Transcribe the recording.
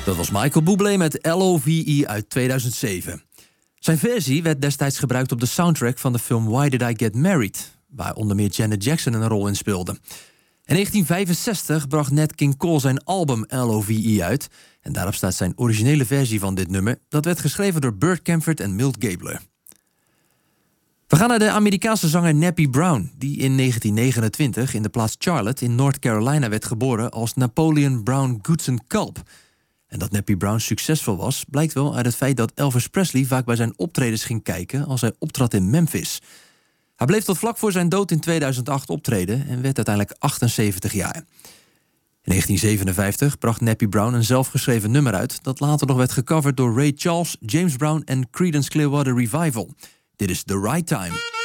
Dat was Michael Bublé met Love uit 2007. Zijn versie werd destijds gebruikt op de soundtrack van de film Why Did I Get Married, waar onder meer Janet Jackson een rol in speelde. In 1965 bracht Nat King Cole zijn album Love uit en daarop staat zijn originele versie van dit nummer. Dat werd geschreven door Burt Kaempfert en Milt Gabler. We gaan naar de Amerikaanse zanger Nappy Brown, die in 1929 in de plaats Charlotte in North Carolina werd geboren als Napoleon Brown Goodson Culp. En dat Nappy Brown succesvol was, blijkt wel uit het feit dat Elvis Presley vaak bij zijn optredens ging kijken als hij optrad in Memphis. Hij bleef tot vlak voor zijn dood in 2008 optreden en werd uiteindelijk 78 jaar. In 1957 bracht Nappy Brown een zelfgeschreven nummer uit dat later nog werd gecoverd door Ray Charles, James Brown en Creedence Clearwater Revival. Dit is The Right Time.